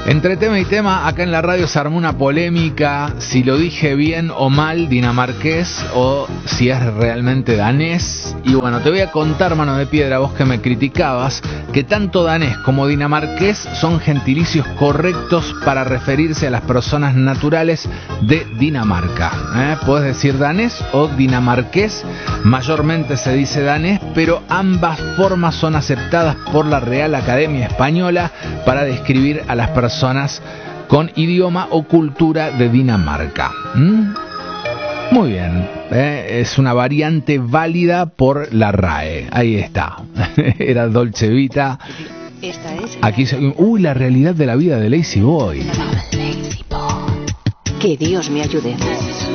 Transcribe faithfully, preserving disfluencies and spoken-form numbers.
Entre tema y tema, acá en la radio se armó una polémica si lo dije bien o mal dinamarqués o si es realmente danés. Y bueno, te voy a contar, mano de piedra, vos que me criticabas, que tanto danés como dinamarqués son gentilicios correctos para referirse a las personas naturales de Dinamarca. ¿Eh? Puedes decir danés o dinamarqués, mayormente se dice danés, pero ambas formas son aceptadas por la Real Academia Española para describir a las personas personas con idioma o cultura de Dinamarca. ¿Mm? Muy bien, ¿eh? Es una variante válida por la R A E. Ahí está. Era Dolce Vita. Aquí se... Uy, la realidad de la vida de Lazy Boy. Que Dios me ayude.